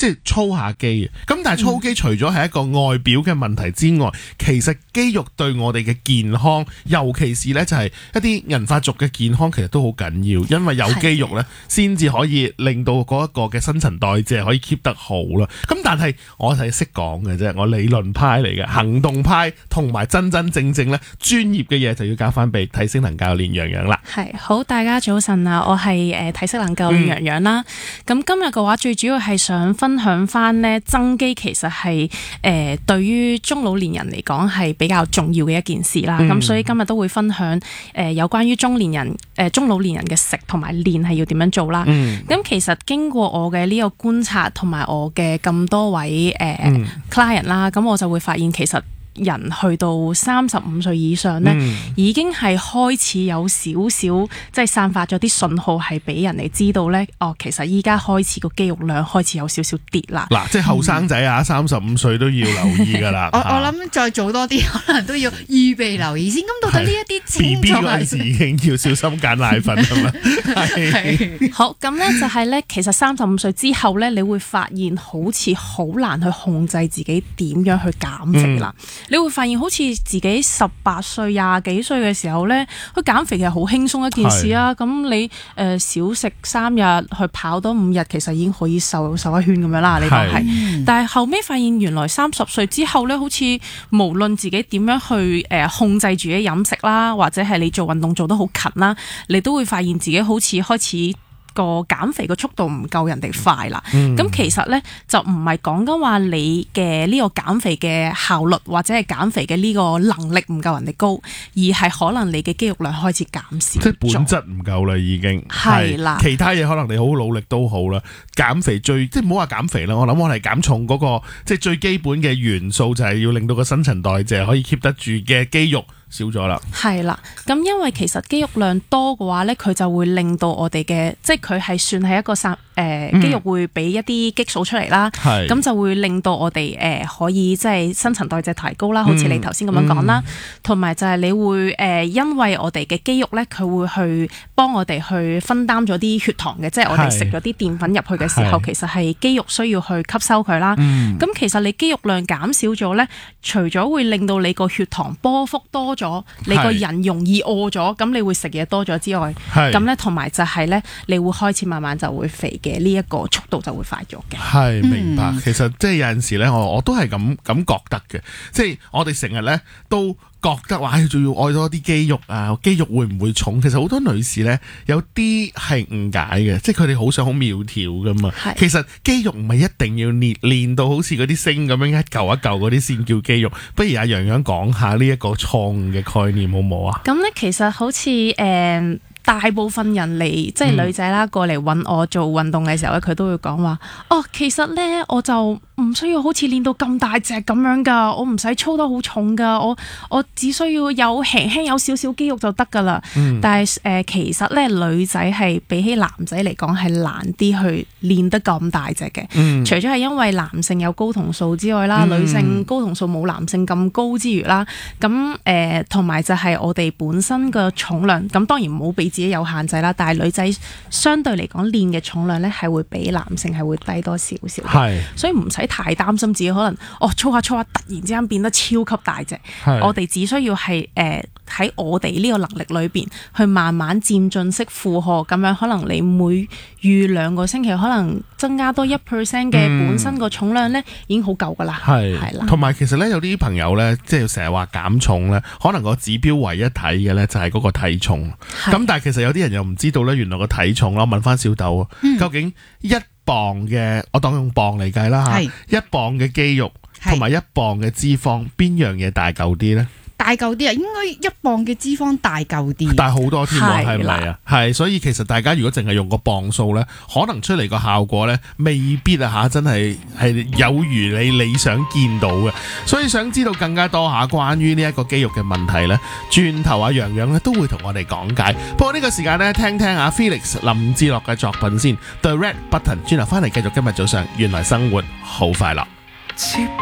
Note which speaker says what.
Speaker 1: 即係操下肌嘅。咁但係操肌除咗係一個外表嘅問題之外，其實肌肉對我哋嘅健康，尤其是呢就係一啲銀髮族嘅健康，其實都好緊要，因為有肌肉呢先至可以令到嗰一個嘅新陳代謝可以 keep 得好啦。咁但係我係識講嘅啫，我理論派嚟嘅，行動派同埋真真正正呢專業嘅嘢就要交翻俾體適能教練洋洋啦。
Speaker 2: 係好，大家早晨啊！我係體適能教練洋洋啦。咁今日嘅話，最主要係想分享翻呢增肌其實係對於中老年人嚟講係比較重要嘅一件事啦。咁所以今日都會分享有關於中老年人嘅食同埋練係要點樣做啦。咁其實經過我嘅呢個觀察同埋我嘅咁多位client 啦，咁我就會發現其實人去到35歲以上呢，已經係開始有少少即係散發咗啲信號，係俾人哋知道呢。其實依家開始個肌肉量開始有少少跌啦。
Speaker 1: 嗱，即係後生仔啊，35歲都要留意噶啦。
Speaker 3: 我諗再做多啲，可能都要預備留意先。咁到底呢一啲症狀
Speaker 1: BB 嗰陣時已經要小心揀奶粉係嘛？係。
Speaker 2: 好，咁呢就係呢，其實35歲之後呢，你會發現好似好難去控制自己點樣去減肥啦。你會發現好似自己18歲、20幾歲嘅時候呢，去減肥其實好輕鬆一件事啊。咁你少食3日，去跑多5日，其實已經可以瘦一圈咁樣啦。你講係，但係後尾發現原來30歲之後呢，好似無論自己點樣去控制住啲飲食啦，或者係你做運動做得好勤啦，你都會發現自己好似開始個減肥嘅速度唔夠人哋快啦。咁其實呢，就唔係講緊話你嘅呢個減肥嘅效率或者係減肥嘅呢個能力唔夠人哋高，而係可能你嘅肌肉量開始減少，
Speaker 1: 即係本質唔夠啦，已經係啦。其他嘢可能你好努力都好啦，減肥即係唔好話減肥啦，我諗我係減重嗰個即係最基本嘅元素就係要令到個新陳代謝可以 keep 得住嘅肌肉少咗啦。係
Speaker 2: 啦，咁因為其實肌肉量多嘅話呢，佢就會令到我哋嘅即係佢係算係一個肌肉會俾一啲激素出嚟啦，咁就會令到我哋可以即係新陳代謝提高啦，好似你頭先咁樣講啦，同埋就係你會因為我哋嘅肌肉呢，佢會去幫我哋去分擔咗啲血糖嘅，即係我哋食咗啲澱粉入去嘅時候，其實係肌肉需要去吸收佢啦。咁其實你肌肉量減少咗呢，除咗會令到你個血糖波幅多咗，你個人容易餓咗，咁你會食嘢多咗之外，咁呢同埋就係呢，你會開始慢慢就會肥嘅，呢一個速度就會快咗嘅。係，
Speaker 1: 明白。其實即係有陣時咧，我都係咁覺得嘅。即係我哋成日咧都覺得話，仲要愛多啲肌肉啊，肌肉會唔會重？其實好多女士咧有啲係誤解嘅，即係佢哋好想好苗條噶嘛。其實肌肉唔係一定要練到好似嗰啲星咁樣一嚿一嚿嗰啲先叫肌肉。不如阿洋洋講下呢一個錯誤嘅概念好唔好啊？
Speaker 2: 咁咧其實好似大部分人嚟即係女仔啦，過嚟揾我做運動嘅時候咧，佢都會講話其實咧我就唔需要好似練到咁大隻咁樣噶，我唔使操得好重噶，我只需要有輕輕有少少肌肉就得噶啦。但係其實咧女仔係比起男仔嚟講係難啲去練得咁大隻嘅。除咗係因為男性有睾酮素之外啦，女性睾酮素冇男性咁高之餘啦，咁同埋就係我哋本身嘅重量，咁當然唔好俾自己有限制啦，但係女仔相對嚟講練嘅重量咧係會比男性係會低多少少，所以唔使太擔心自己可能操下突然之間變得超級大隻。我哋只需要係喺我哋呢個能力裏邊去慢慢漸進式負荷，咁樣可能你每預2個星期可能增加多1% 嘅本身個重量咧，已經好夠噶啦。係啦，
Speaker 1: 同埋其實咧有啲朋友咧，即係成日話減重咧，可能個指標唯一睇嘅咧就係嗰個體重。咁但係其實有啲人又唔知道咧，原來個體重啦，我問翻小豆究竟1磅嘅，我當用磅嚟計啦嚇，1磅嘅肌肉同埋1磅嘅脂肪，邊樣嘢大嚿啲咧？
Speaker 3: 大嚿啲啊，應該1磅嘅脂肪大嚿啲，
Speaker 1: 大好多添喎，係咪啊？係，所以其實大家如果淨係用個磅數咧，可能出嚟個效果咧，未必真係有如你理想見到嘅。所以想知道更加多關於呢一個肌肉嘅問題咧，轉頭阿洋洋咧都會同我哋講解。不過呢個時間咧，聽阿 Felix 林志樂嘅作品先，The Red Button，轉頭翻嚟繼續今日早上，原來生活好快樂。